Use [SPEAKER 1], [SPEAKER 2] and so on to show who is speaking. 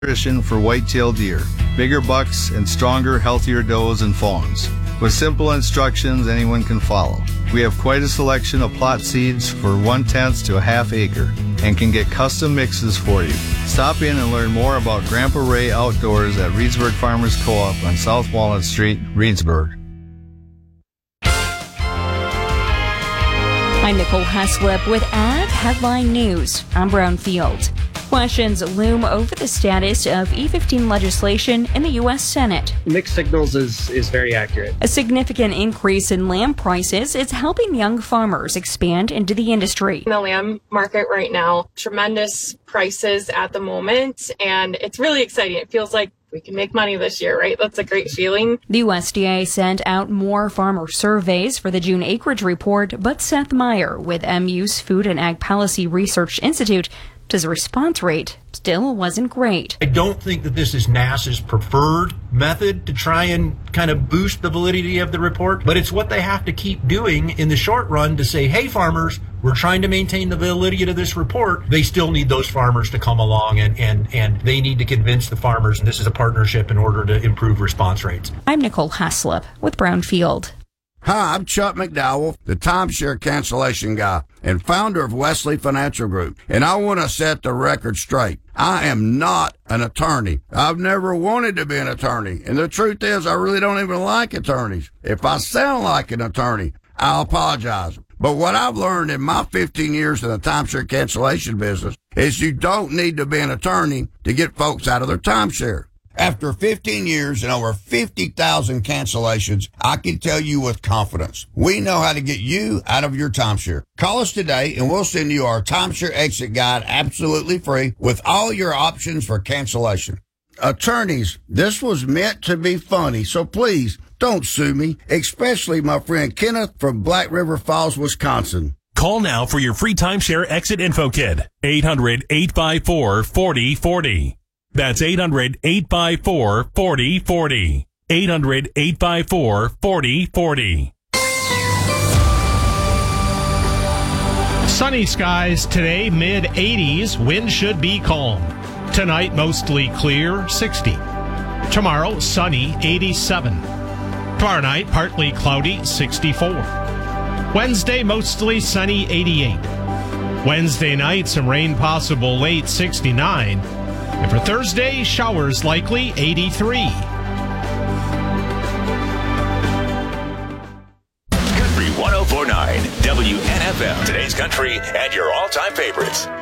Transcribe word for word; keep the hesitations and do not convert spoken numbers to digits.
[SPEAKER 1] nutrition for white-tailed deer, bigger bucks, and stronger, healthier does and fawns. With simple instructions anyone can follow. We have quite a selection of plot seeds for one-tenth to a half acre and can get custom mixes for you. Stop in and learn more about Grandpa Ray Outdoors at Reedsburg Farmers Co-op on South Walnut Street, Reedsburg.
[SPEAKER 2] I'm Nicole Heslip with Ag Headline News. I'm Brownfield. Questions loom over the status of E fifteen legislation in the U S Senate.
[SPEAKER 3] Mixed signals is, is very accurate.
[SPEAKER 2] A significant increase in lamb prices is helping young farmers expand into the industry.
[SPEAKER 4] The lamb market right now, tremendous prices at the moment, and it's really exciting. It feels like we can make money this year, right? That's a great feeling.
[SPEAKER 2] The U S D A sent out more farmer surveys for the June acreage report, but Seth Meyer with M U's Food and Ag Policy Research Institute says the response rate still wasn't great.
[SPEAKER 5] I don't think that this is NASA's preferred method to try and kind of boost the validity of the report, but it's what they have to keep doing in the short run to say, hey, farmers, we're trying to maintain the validity of this report. They still need those farmers to come along, and, and, and they need to convince the farmers, and this is a partnership in order to improve response rates.
[SPEAKER 2] I'm Nicole Heslip with Brownfield.
[SPEAKER 6] Hi, I'm Chuck McDowell, the timeshare cancellation guy and founder of Wesley Financial Group, and I want to set the record straight. I am not an attorney. I've never wanted to be an attorney, and the truth is I really don't even like attorneys. If I sound like an attorney, I'll apologize. But what I've learned in my fifteen years in the timeshare cancellation business is you don't need to be an attorney to get folks out of their timeshare. After fifteen years and over fifty thousand cancellations, I can tell you with confidence, we know how to get you out of your timeshare. Call us today and we'll send you our timeshare exit guide absolutely free with all your options for cancellation. Attorneys, this was meant to be funny, so please don't sue me, especially my friend Kenneth from Black River Falls, Wisconsin.
[SPEAKER 7] Call now for your free timeshare exit info kit. eight hundred, eight five four, four oh four oh. That's eight hundred, eight five four, four oh four oh. eight hundred, eight five four, four oh four oh.
[SPEAKER 8] Sunny skies today, mid eighties. Wind should be calm. Tonight, mostly clear, sixty. Tomorrow, sunny, eighty-seven. Tomorrow night, partly cloudy, sixty-four. Wednesday, mostly sunny, eighty-eight. Wednesday night, some rain possible late, sixty-nine. And for Thursday, showers likely, eighty-three.
[SPEAKER 9] Country one oh four point nine, W N F M. Today's country and your all-time favorites.